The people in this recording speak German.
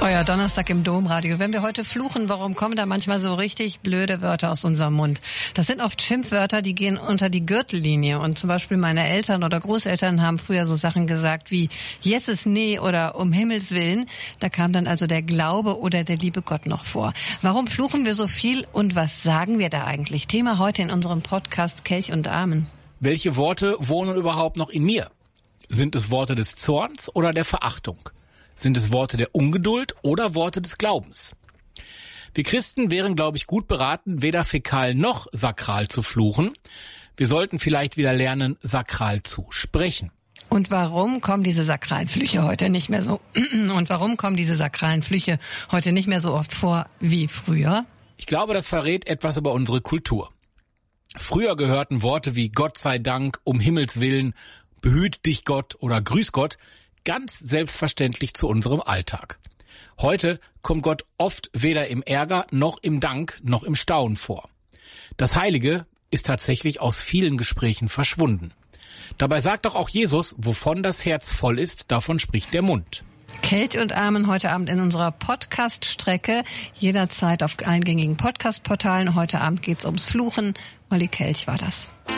Euer Donnerstag im Domradio. Wenn wir heute fluchen, warum kommen da manchmal so richtig blöde Wörter aus unserem Mund? Das sind oft Schimpfwörter, die gehen unter die Gürtellinie. Und zum Beispiel meine Eltern oder Großeltern haben früher so Sachen gesagt wie Jesses nee oder um Himmels Willen. Da kam dann also der Glaube oder der liebe Gott noch vor. Warum fluchen wir so viel und was sagen wir da eigentlich? Thema heute in unserem Podcast Kelch und Amen. Welche Worte wohnen überhaupt noch in mir? Sind es Worte des Zorns oder der Verachtung? Sind es Worte der Ungeduld oder Worte des Glaubens? Wir Christen wären, glaube ich, gut beraten, weder fäkal noch sakral zu fluchen. Wir sollten vielleicht wieder lernen, sakral zu sprechen. Und warum kommen diese sakralen Flüche heute nicht mehr so oft vor wie früher? Ich glaube, das verrät etwas über unsere Kultur. Früher gehörten Worte wie Gott sei Dank, um Himmels Willen, behüt dich Gott oder grüß Gott ganz selbstverständlich zu unserem Alltag. Heute kommt Gott oft weder im Ärger noch im Dank noch im Staunen vor. Das Heilige ist tatsächlich aus vielen Gesprächen verschwunden. Dabei sagt doch auch Jesus, wovon das Herz voll ist, davon spricht der Mund. Kelch und Amen heute Abend in unserer Podcast-Strecke, jederzeit auf eingängigen Podcast-Portalen. Heute Abend geht's ums Fluchen. Olli Kelch war das.